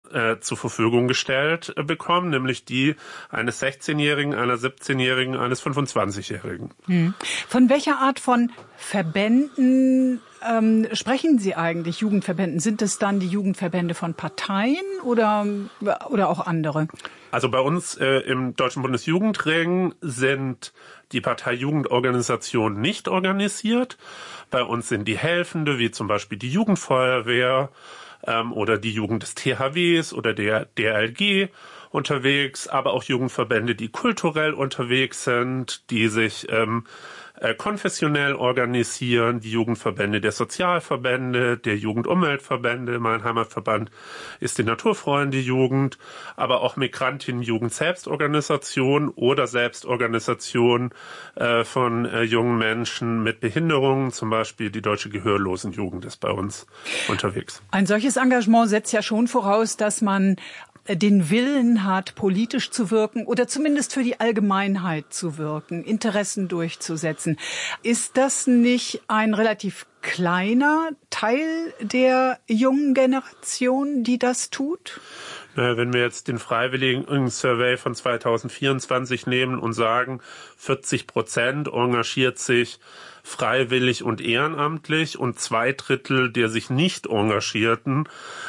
zur Verfügung gestellt bekommen, nämlich die eines 16-Jährigen, einer 17-Jährigen, eines 25-Jährigen. Von welcher Art von Verbänden sprechen Sie eigentlich, Jugendverbänden? Sind es dann die Jugendverbände von Parteien oder auch andere? Also bei uns im Deutschen Bundesjugendring sind die Partei-Jugendorganisationen nicht organisiert. Bei uns sind die Helfende, wie zum Beispiel die Jugendfeuerwehr oder die Jugend des THWs oder der DLG unterwegs, aber auch Jugendverbände, die kulturell unterwegs sind, die sich konfessionell organisieren, die Jugendverbände der Sozialverbände, der Jugendumweltverbände, mein Heimatverband ist die Naturfreunde-Jugend, aber auch Migrantinnen-Jugend-Selbstorganisation oder Selbstorganisation von jungen Menschen mit Behinderungen, zum Beispiel die Deutsche Gehörlosenjugend ist bei uns unterwegs. Ein solches Engagement setzt ja schon voraus, dass man den Willen hat, politisch zu wirken oder zumindest für die Allgemeinheit zu wirken, Interessen durchzusetzen. Ist das nicht ein relativ kleiner Teil der jungen Generation, die das tut? Wenn wir jetzt den Freiwilligen-Survey von 2024 nehmen und sagen, 40% engagiert sich freiwillig und ehrenamtlich und 2/3 der sich nicht Engagierenden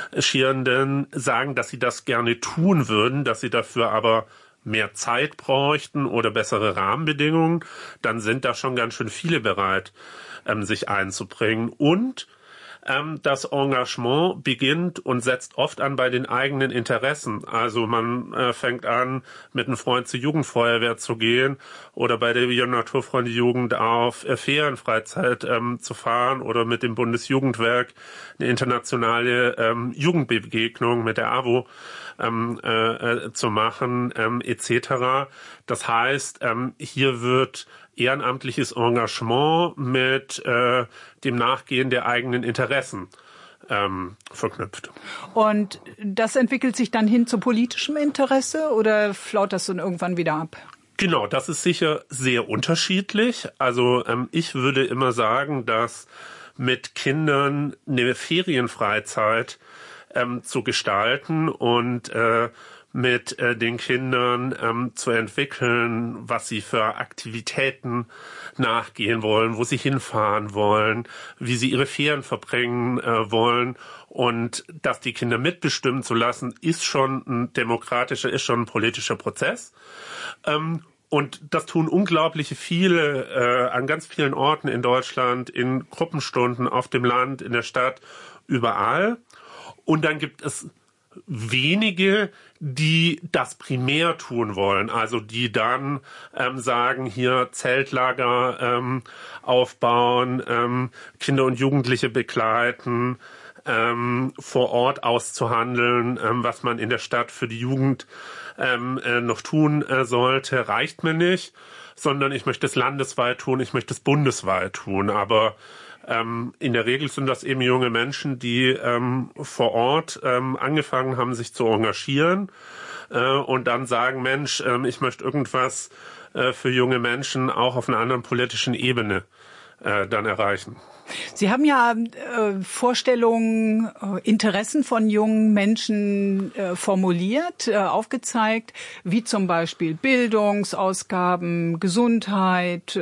sagen, dass sie das gerne tun würden, dass sie dafür aber mehr Zeit bräuchten oder bessere Rahmenbedingungen, dann sind da schon ganz schön viele bereit, sich einzubringen. Und das Engagement beginnt und setzt oft an bei den eigenen Interessen. Also man fängt an, mit einem Freund zur Jugendfeuerwehr zu gehen oder bei der Naturfreunde-Jugend auf Ferienfreizeit zu fahren oder mit dem Bundesjugendwerk eine internationale Jugendbegegnung mit der AWO zu machen, etc. Das heißt, hier wird ehrenamtliches Engagement mit dem Nachgehen der eigenen Interessen verknüpft. Und das entwickelt sich dann hin zu politischem Interesse oder flaut das dann irgendwann wieder ab? Genau, das ist sicher sehr unterschiedlich. Also ich würde immer sagen, dass mit Kindern eine Ferienfreizeit zu gestalten und mit den Kindern zu entwickeln, was sie für Aktivitäten nachgehen wollen, wo sie hinfahren wollen, wie sie ihre Ferien verbringen wollen. Und das die Kinder mitbestimmen zu lassen, ist schon ein politischer Prozess. Und das tun unglaubliche viele an ganz vielen Orten in Deutschland, in Gruppenstunden, auf dem Land, in der Stadt, überall. Und dann gibt es wenige, die das primär tun wollen, also die dann sagen, hier Zeltlager aufbauen, Kinder und Jugendliche begleiten, vor Ort auszuhandeln, was man in der Stadt für die Jugend noch tun sollte, reicht mir nicht, sondern ich möchte es landesweit tun, ich möchte es bundesweit tun, aber in der Regel sind das eben junge Menschen, die vor Ort angefangen haben, sich zu engagieren und dann sagen, Mensch, ich möchte irgendwas für junge Menschen auch auf einer anderen politischen Ebene dann erreichen. Sie haben ja Vorstellungen, Interessen von jungen Menschen formuliert, aufgezeigt, wie zum Beispiel Bildungsausgaben, Gesundheit,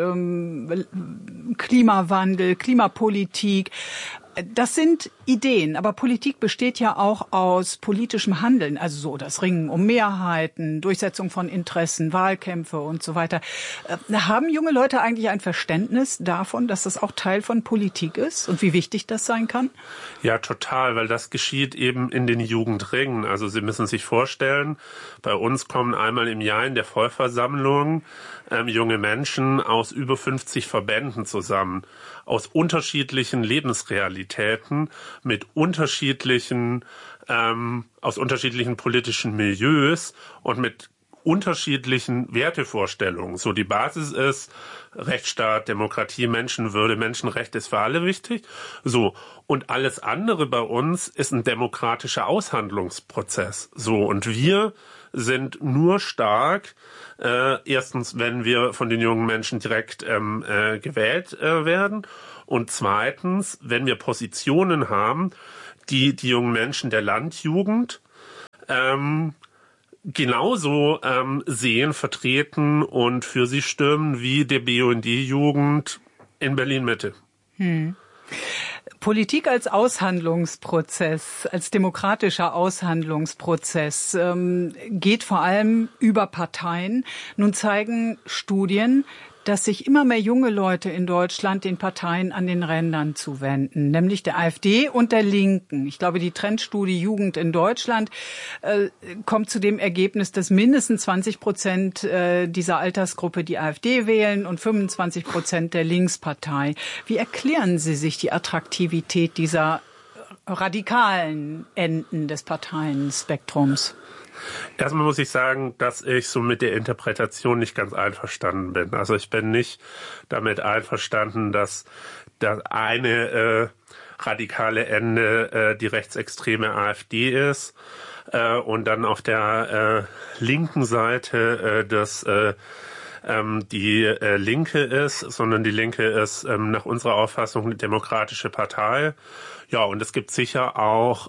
Klimawandel, Klimapolitik. Das sind Ideen, aber Politik besteht ja auch aus politischem Handeln, also so das Ringen um Mehrheiten, Durchsetzung von Interessen, Wahlkämpfe und so weiter. Haben junge Leute eigentlich ein Verständnis davon, dass das auch Teil von Politik ist und wie wichtig das sein kann? Ja, total, weil das geschieht eben in den Jugendringen. Also Sie müssen sich vorstellen, bei uns kommen einmal im Jahr in der Vollversammlung junge Menschen aus über 50 Verbänden zusammen, aus unterschiedlichen Lebensrealitäten, mit aus unterschiedlichen politischen Milieus und mit unterschiedlichen Wertevorstellungen. So die Basis ist Rechtsstaat, Demokratie, Menschenwürde, Menschenrechte ist für alle wichtig. So. Und alles andere bei uns ist ein demokratischer Aushandlungsprozess. So. Und wir sind nur stark, erstens, wenn wir von den jungen Menschen direkt gewählt werden und zweitens, wenn wir Positionen haben, die jungen Menschen der Landjugend genauso sehen, vertreten und für sie stimmen wie der BUND-Jugend in Berlin-Mitte. Politik als Aushandlungsprozess, als demokratischer Aushandlungsprozess geht vor allem über Parteien. Nun zeigen Studien, dass sich immer mehr junge Leute in Deutschland den Parteien an den Rändern zuwenden, nämlich der AfD und der Linken. Ich glaube, die Trendstudie Jugend in Deutschland kommt zu dem Ergebnis, dass mindestens 20% dieser Altersgruppe die AfD wählen und 25% der Linkspartei. Wie erklären Sie sich die Attraktivität dieser radikalen Enden des Parteienspektrums? Erstmal muss ich sagen, dass ich so mit der Interpretation nicht ganz einverstanden bin. Also ich bin nicht damit einverstanden, dass das eine radikale Ende die rechtsextreme AfD ist und dann auf der linken Seite die Linke ist, sondern die Linke ist nach unserer Auffassung eine demokratische Partei. Ja, und es gibt sicher auch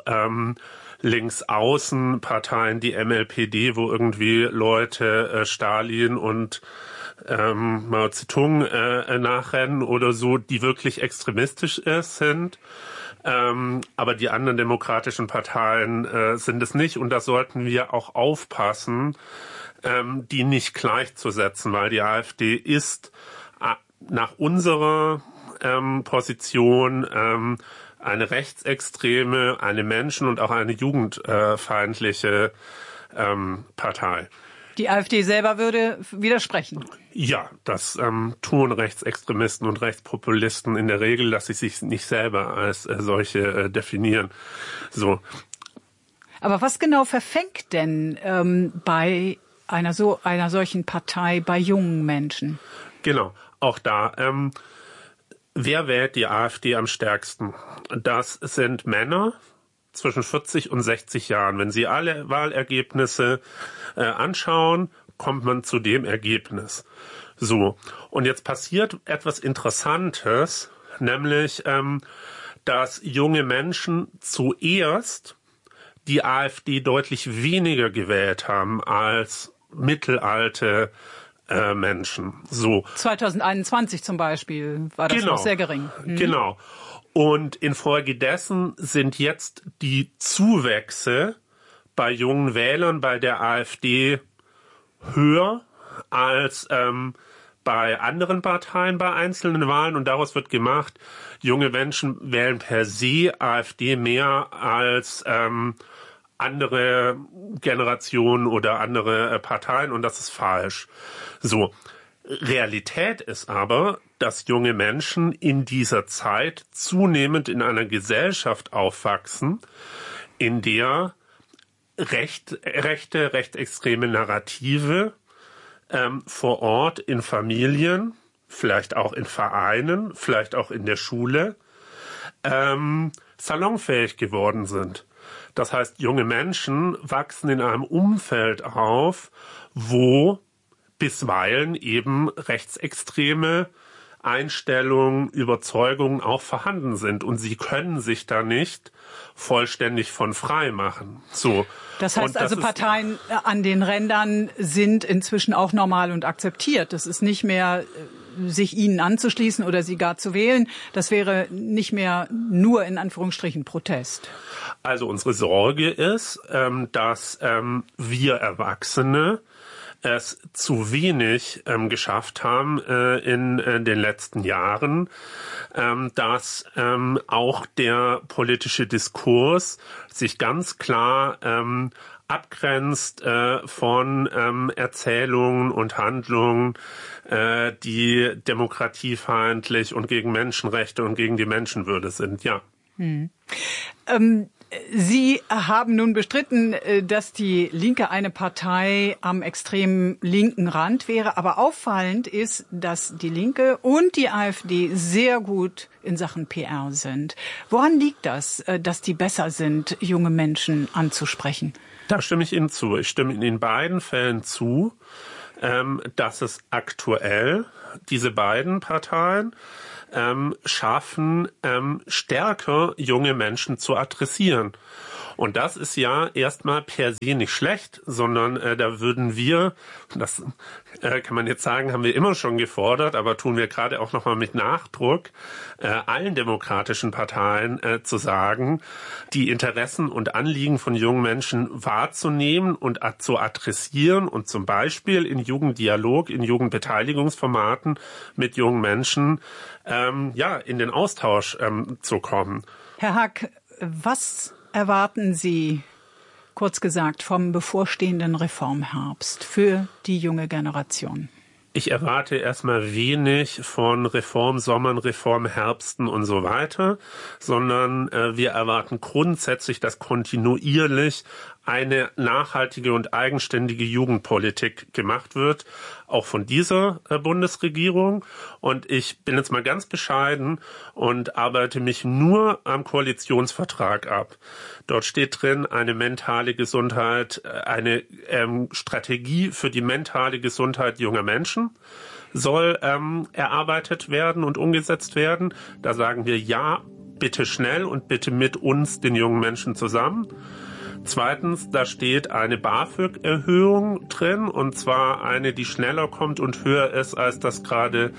Linksaußenparteien, die MLPD, wo irgendwie Leute Stalin und Mao Zedong nachrennen oder so, die wirklich extremistisch sind. Aber die anderen demokratischen Parteien sind es nicht. Und da sollten wir auch aufpassen, die nicht gleichzusetzen, weil die AfD ist nach unserer Position eine rechtsextreme, eine menschen- und auch eine jugendfeindliche Partei. Die AfD selber würde widersprechen. Ja, das tun Rechtsextremisten und Rechtspopulisten in der Regel, dass sie sich nicht selber als solche definieren. So. Aber was genau verfängt denn bei einer solchen Partei bei jungen Menschen? Genau, auch da. Wer wählt die AfD am stärksten? Das sind Männer zwischen 40 und 60 Jahren. Wenn Sie alle Wahlergebnisse anschauen, kommt man zu dem Ergebnis. So, und jetzt passiert etwas Interessantes, nämlich, dass junge Menschen zuerst die AfD deutlich weniger gewählt haben als mittelalte Menschen. So. 2021 zum Beispiel war das noch sehr gering. Genau. Und infolgedessen sind jetzt die Zuwächse bei jungen Wählern bei der AfD höher als bei anderen Parteien bei einzelnen Wahlen. Und daraus wird gemacht, junge Menschen wählen per se AfD mehr als andere Generationen oder andere Parteien, und das ist falsch. So, Realität ist aber, dass junge Menschen in dieser Zeit zunehmend in einer Gesellschaft aufwachsen, in der rechtsextreme Narrative vor Ort in Familien, vielleicht auch in Vereinen, vielleicht auch in der Schule, salonfähig geworden sind. Das heißt, junge Menschen wachsen in einem Umfeld auf, wo bisweilen eben rechtsextreme Einstellungen, Überzeugungen auch vorhanden sind. Und sie können sich da nicht vollständig von frei machen. So. Das heißt also, Parteien an den Rändern sind inzwischen auch normal und akzeptiert. Das ist nicht mehr, sich ihnen anzuschließen oder sie gar zu wählen. Das wäre nicht mehr nur in Anführungsstrichen Protest. Also unsere Sorge ist, dass wir Erwachsene es zu wenig geschafft haben in den letzten Jahren, dass auch der politische Diskurs sich ganz klar abgrenzt von Erzählungen und Handlungen, die demokratiefeindlich und gegen Menschenrechte und gegen die Menschenwürde sind, ja. Sie haben nun bestritten, dass die Linke eine Partei am extremen linken Rand wäre. Aber auffallend ist, dass die Linke und die AfD sehr gut in Sachen PR sind. Woran liegt das, dass die besser sind, junge Menschen anzusprechen? Da stimme ich Ihnen zu. Ich stimme Ihnen in beiden Fällen zu, dass es aktuell diese beiden Parteien schaffen, stärker junge Menschen zu adressieren. Und das ist ja erstmal per se nicht schlecht, sondern da würden wir, das kann man jetzt sagen, haben wir immer schon gefordert, aber tun wir gerade auch nochmal mit Nachdruck, allen demokratischen Parteien zu sagen, die Interessen und Anliegen von jungen Menschen wahrzunehmen und zu adressieren und zum Beispiel in Jugenddialog, in Jugendbeteiligungsformaten mit jungen Menschen in den Austausch zu kommen. Herr Haag, was erwarten Sie, kurz gesagt, vom bevorstehenden Reformherbst für die junge Generation? Ich erwarte erstmal wenig von Reformsommern, Reformherbsten und so weiter, sondern wir erwarten grundsätzlich, dass kontinuierlich eine nachhaltige und eigenständige Jugendpolitik gemacht wird, auch von dieser Bundesregierung. Und ich bin jetzt mal ganz bescheiden und arbeite mich nur am Koalitionsvertrag ab. Dort steht drin, eine mentale Gesundheit, eine Strategie für die mentale Gesundheit junger Menschen soll erarbeitet werden und umgesetzt werden. Da sagen wir ja, bitte schnell und bitte mit uns, den jungen Menschen, zusammen. Zweitens, da steht eine BAföG-Erhöhung drin, und zwar eine, die schneller kommt und höher ist, als das gerade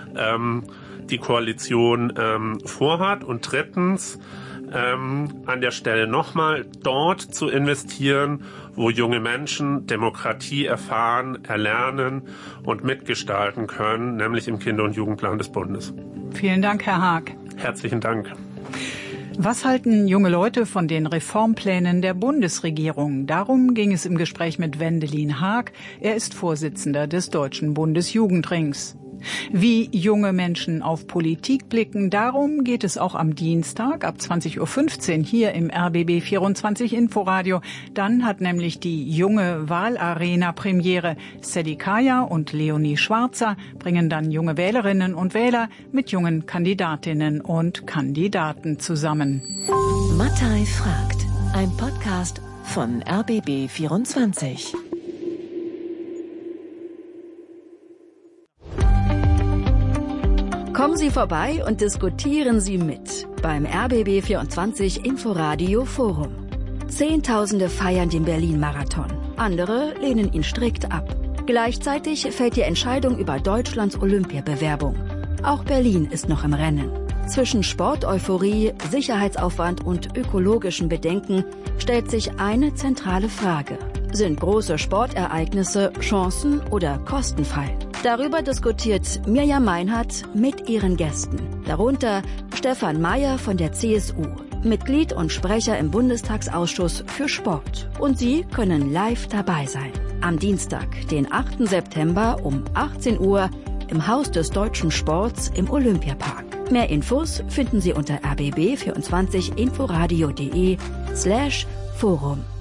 die Koalition vorhat. Und drittens, an der Stelle nochmal dort zu investieren, wo junge Menschen Demokratie erfahren, erlernen und mitgestalten können, nämlich im Kinder- und Jugendplan des Bundes. Vielen Dank, Herr Haag. Herzlichen Dank. Was halten junge Leute von den Reformplänen der Bundesregierung? Darum ging es im Gespräch mit Wendelin Haag. Er ist Vorsitzender des Deutschen Bundesjugendrings. Wie junge Menschen auf Politik blicken, darum geht es auch am Dienstag ab 20.15 Uhr hier im RBB 24 Inforadio. Dann hat nämlich die junge Wahlarena Premiere. Sadie Kaya und Leonie Schwarzer bringen dann junge Wählerinnen und Wähler mit jungen Kandidatinnen und Kandidaten zusammen. Mattei fragt, ein Podcast von RBB 24. Kommen Sie vorbei und diskutieren Sie mit beim RBB 24 Inforadio Forum. Zehntausende feiern den Berlin-Marathon. Andere lehnen ihn strikt ab. Gleichzeitig fällt die Entscheidung über Deutschlands Olympiabewerbung. Auch Berlin ist noch im Rennen. Zwischen Sporteuphorie, Sicherheitsaufwand und ökologischen Bedenken stellt sich eine zentrale Frage. Sind große Sportereignisse Chancen oder Kostenfall? Darüber diskutiert Mirjam Meinhardt mit ihren Gästen. Darunter Stefan Mayer von der CSU, Mitglied und Sprecher im Bundestagsausschuss für Sport. Und Sie können live dabei sein. Am Dienstag, den 8. September um 18 Uhr im Haus des deutschen Sports im Olympiapark. Mehr Infos finden Sie unter rbb24inforadio.de/Forum.